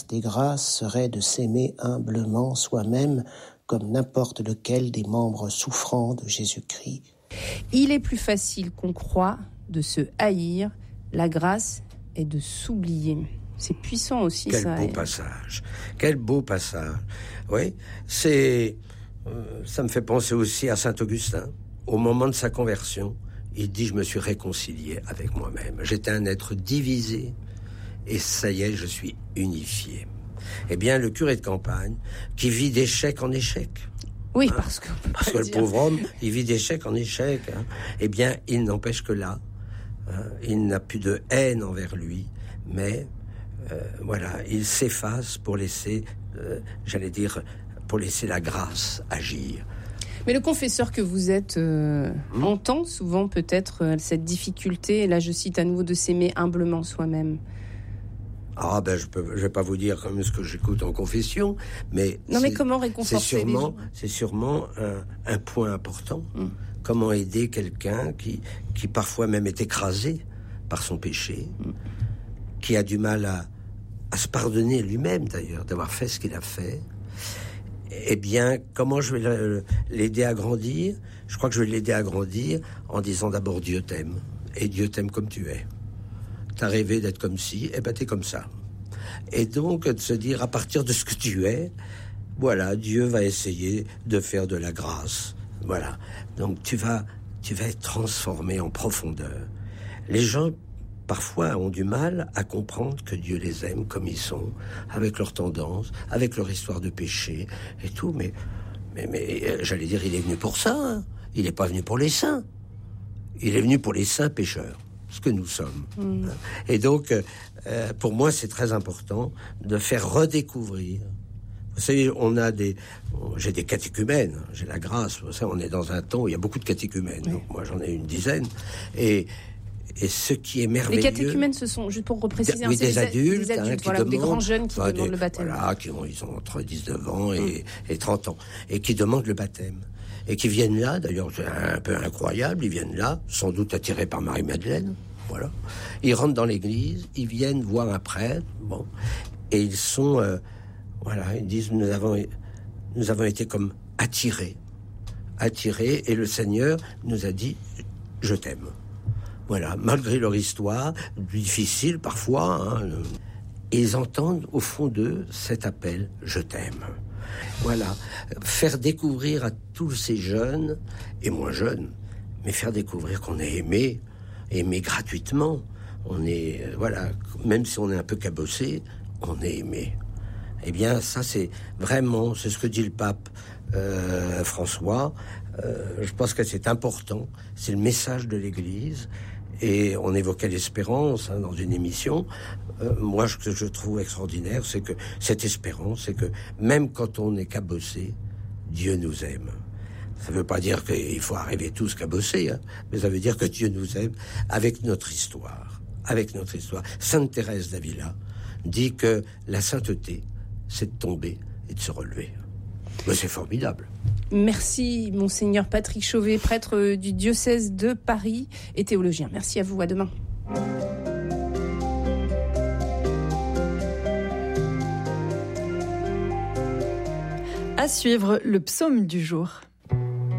des grâces serait de s'aimer humblement soi-même comme n'importe lequel des membres souffrants de Jésus-Christ. Il est plus facile qu'on croit de se haïr, la grâce est de s'oublier. C'est puissant aussi. Quel ça. Beau passage. Quel beau passage. Oui, c'est... ça me fait penser aussi à saint Augustin. Au moment de sa conversion, il dit « Je me suis réconcilié avec moi-même. J'étais un être divisé et ça y est, je suis unifié. » Eh bien, le curé de campagne, qui vit d'échec en échec... Oui, parce que le pauvre homme, il vit d'échec en échec. Eh bien, il n'empêche que là, il n'a plus de haine envers lui, mais voilà, il s'efface pour laisser, pour laisser la grâce agir. Mais le confesseur que vous êtes entend souvent peut-être cette difficulté, et là je cite à nouveau, de s'aimer humblement soi-même. Ah ben je vais pas vous dire comme ce que j'écoute en confession, mais mais comment réconforter les gens ? C'est sûrement un point important. Comment aider quelqu'un qui parfois même est écrasé par son péché, qui a du mal à se pardonner lui-même d'ailleurs d'avoir fait ce qu'il a fait. Eh bien, comment je vais l'aider à grandir ? Je crois que je vais l'aider à grandir en disant d'abord Dieu t'aime et Dieu t'aime comme tu es. T'as rêvé d'être comme ci, eh ben t'es comme ça. Et donc de se dire à partir de ce que tu es, voilà, Dieu va essayer de faire de la grâce. Voilà. Donc tu vas être transformé en profondeur. Les gens parfois ont du mal à comprendre que Dieu les aime comme ils sont, avec leurs tendances, avec leur histoire de péché et tout. Mais j'allais dire, il est venu pour ça. Hein. Il n'est pas venu pour les saints. Il est venu pour les saints pécheurs. Ce que nous sommes. Et donc, pour moi, c'est très important de faire redécouvrir. Vous savez, j'ai des catéchumènes, j'ai la grâce. Vous savez, on est dans un temps où il y a beaucoup de catéchumènes. Oui. Donc moi, j'en ai une dizaine. Et ce qui est merveilleux... Les catéchumènes, ce sont, juste pour repréciser, oui, des adultes qui voilà, demandent, des grands jeunes qui demandent le baptême. Voilà, ils ont entre 19 ans et 30 ans, et qui demandent le baptême. Et qui viennent là, d'ailleurs, c'est un peu incroyable, ils viennent là, sans doute attirés par Marie-Madeleine, voilà. Ils rentrent dans l'église, ils viennent voir un prêtre, bon, et ils sont, voilà, ils disent, nous avons été comme attirés, et le Seigneur nous a dit, je t'aime. Voilà, malgré leur histoire, difficile parfois, hein, ils entendent au fond d'eux cet appel, je t'aime. Voilà, faire découvrir à tous ces jeunes, et moins jeunes, mais faire découvrir qu'on est aimé gratuitement. On est, voilà, même si on est un peu cabossé, on est aimé. Eh bien, ça, c'est vraiment, c'est ce que dit le pape François. Je pense que c'est important, c'est le message de l'Église. Et on évoquait l'espérance dans une émission. Moi, ce que je trouve extraordinaire, c'est que cette espérance, c'est que même quand on est cabossé, Dieu nous aime. Ça ne veut pas dire qu'il faut arriver tous cabossés, hein, mais ça veut dire que Dieu nous aime avec notre histoire. Avec notre histoire. Sainte Thérèse d'Avila dit que la sainteté, c'est de tomber et de se relever. Mais c'est formidable. Merci, Monseigneur Patrick Chauvet, prêtre du diocèse de Paris et théologien. Merci à vous, à demain. À suivre, le psaume du jour.